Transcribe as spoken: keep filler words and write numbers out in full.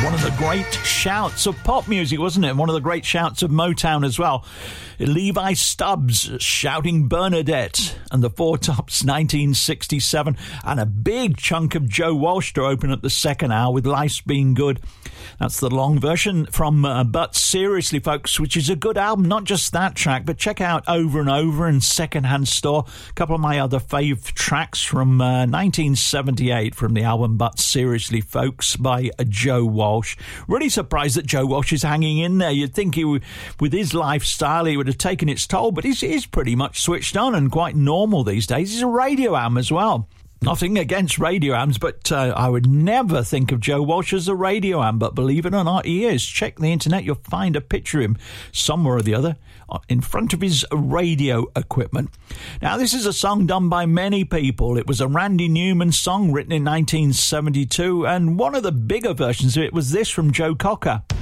One of the great shouts of pop music, wasn't it? One of the great shouts of Motown as well. Levi Stubbs shouting Bernadette, and the Four Tops nineteen sixty-seven, and a big chunk of Joe Walsh to open up the second hour with Life's Been Good. That's the long version from uh, But Seriously, folks, which is a good album. Not just that track, but check out Over and Over and Secondhand Store. A couple of my other fave tracks from uh, nineteen seventy-eight from the album But Seriously, folks, by uh, Joe Walsh. Really surprised that Joe Walsh is hanging in there. You'd think he, with his lifestyle, he would have taken its toll, but he's, he's pretty much switched on and quite normal these days. He's a radio am as well. Nothing against radio ams, but uh, I would never think of Joe Walsh as a radio am, but believe it or not, he is. Check the internet, you'll find a picture of him somewhere or the other in front of his radio equipment. Now, this is a song done by many people. It was a Randy Newman song written in nineteen seventy-two, and one of the bigger versions of it was this from Joe Cocker.